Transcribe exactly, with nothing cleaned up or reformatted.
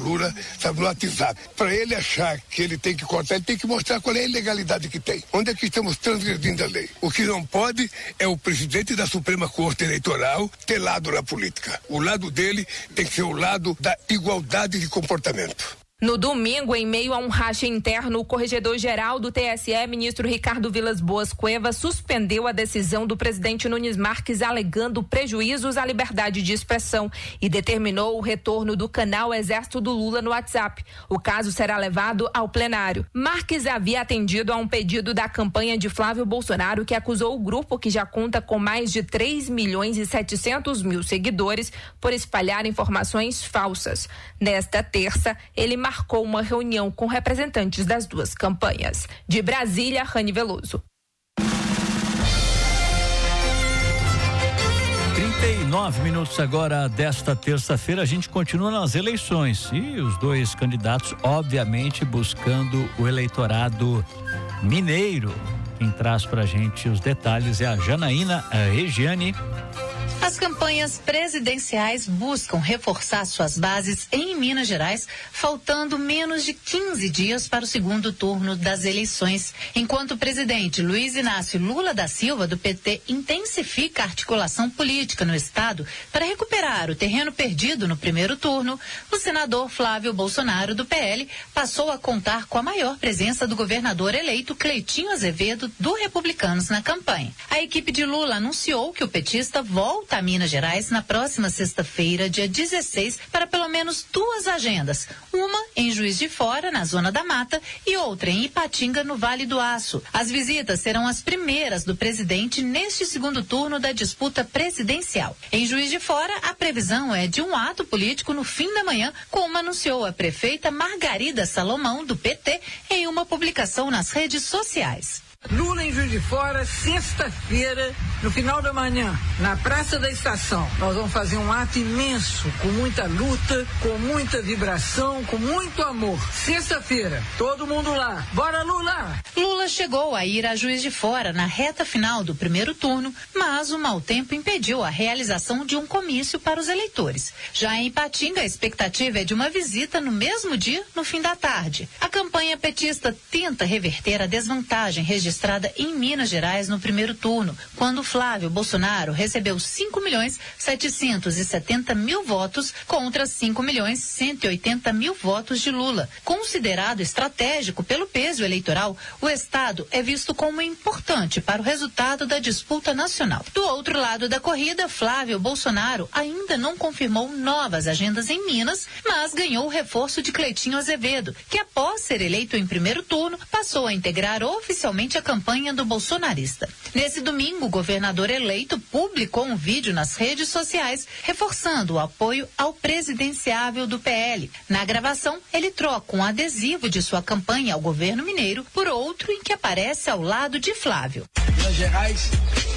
Lula, sabe, no WhatsApp. Para ele achar que ele tem que cortar, ele tem que mostrar qual é a ilegalidade que tem. Onde é que estamos transgredindo a lei? O que não pode é o presidente da Suprema Corte Eleitoral ter lado na política. O lado dele tem que ser o lado da igualdade de comportamento. No domingo, em meio a um racha interno, o corregedor-geral do T S E, ministro Ricardo Vilas Boas Cuevas, suspendeu a decisão do presidente Nunes Marques alegando prejuízos à liberdade de expressão e determinou o retorno do canal Exército do Lula no WhatsApp. O caso será levado ao plenário. Marques havia atendido a um pedido da campanha de Flávio Bolsonaro, que acusou o grupo, que já conta com mais de três milhões e setecentos mil seguidores, por espalhar informações falsas. Nesta terça, ele marcou uma reunião com representantes das duas campanhas. De Brasília, Rani Veloso. trinta e nove minutos agora desta terça-feira, a gente continua nas eleições e os dois candidatos, obviamente, buscando o eleitorado mineiro. Quem traz pra gente os detalhes é a Janaína a Regiane. As campanhas presidenciais buscam reforçar suas bases em Minas Gerais, faltando menos de quinze dias para o segundo turno das eleições. Enquanto o presidente Luiz Inácio Lula da Silva, do P T, intensifica a articulação política no estado para recuperar o terreno perdido no primeiro turno, o senador Flávio Bolsonaro, do P L, passou a contar com a maior presença do governador eleito Cleitinho Azevedo, do Republicanos, na campanha. A equipe de Lula anunciou que o petista volta a Minas Gerais na próxima sexta-feira, dia dezesseis, para pelo menos duas agendas. Uma em Juiz de Fora, na Zona da Mata, e outra em Ipatinga, no Vale do Aço. As visitas serão as primeiras do presidente neste segundo turno da disputa presidencial. Em Juiz de Fora, a previsão é de um ato político no fim da manhã, como anunciou a prefeita Margarida Salomão, do P T, em uma publicação nas redes sociais. Lula em Juiz de Fora, sexta-feira, no final da manhã, na Praça da Estação. Nós vamos fazer um ato imenso, com muita luta, com muita vibração, com muito amor. Sexta-feira, todo mundo lá. Bora, Lula! Lula chegou a ir a Juiz de Fora na reta final do primeiro turno, mas o mau tempo impediu a realização de um comício para os eleitores. Já em Ipatinga, a expectativa é de uma visita no mesmo dia, no fim da tarde. A campanha petista tenta reverter a desvantagem registrada registrada em Minas Gerais no primeiro turno, quando Flávio Bolsonaro recebeu cinco milhões setecentos e setenta mil votos contra cinco milhões cento e oitenta mil votos de Lula. Considerado estratégico pelo peso eleitoral, o estado é visto como importante para o resultado da disputa nacional. Do outro lado da corrida, Flávio Bolsonaro ainda não confirmou novas agendas em Minas, mas ganhou o reforço de Cleitinho Azevedo, que após ser eleito em primeiro turno, passou a integrar oficialmente a campanha do bolsonarista. Nesse domingo, o governador eleito publicou um vídeo nas redes sociais reforçando o apoio ao presidenciável do P L. Na gravação, ele troca um adesivo de sua campanha ao governo mineiro por outro em que aparece ao lado de Flávio. Minas Gerais